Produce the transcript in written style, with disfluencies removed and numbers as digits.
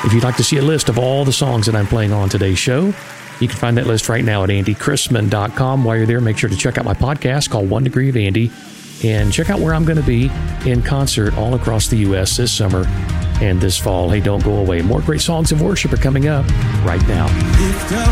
If you'd like to see a list of all the songs that I'm playing on today's show, you can find that list right now at andychrisman.com. While you're there, make sure to check out my podcast called 1 Degree of Andy, and check out where I'm going to be in concert all across the U.S. this summer and this fall. Hey, don't go away. More great songs of worship are coming up right now. Lift up